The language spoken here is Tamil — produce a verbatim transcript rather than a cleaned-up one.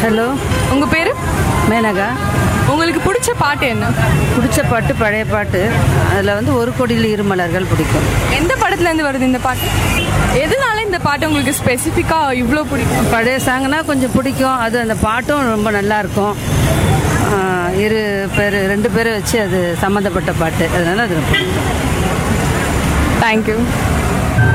ஹலோ, உங்க பேரு? மேனகா. உங்களுக்கு பிடிச்ச பாட்டு என்ன? பிடிச்ச பாட்டு பழைய பாட்டு. அதில் வந்து ஒரு கொடியில் இருமலர்கள் பிடிக்கும். எந்த படத்துல இருந்து வருது இந்த பாட்டு? எதனால இந்த பாட்டு உங்களுக்கு ஸ்பெசிஃபிக்கா இவ்வளோ பிடிக்கும்? பழைய சாங்னா கொஞ்சம் பிடிக்கும். அது அந்த பாட்டும் ரொம்ப நல்லா இருக்கும். இரு பேர் ரெண்டு பேரை வச்சு அது சம்மந்தப்பட்ட பாட்டு, அதனால அது ரொம்ப பிடிக்கும். தேங்க்யூ.